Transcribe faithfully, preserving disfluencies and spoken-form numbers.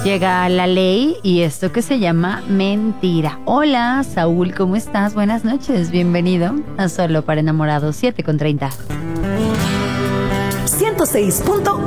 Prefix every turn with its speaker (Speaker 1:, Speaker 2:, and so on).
Speaker 1: Llega la ley y esto que se llama mentira. Hola, Saúl, ¿cómo estás? Buenas noches, bienvenido a Solo para Enamorados siete con treinta.
Speaker 2: ciento seis punto uno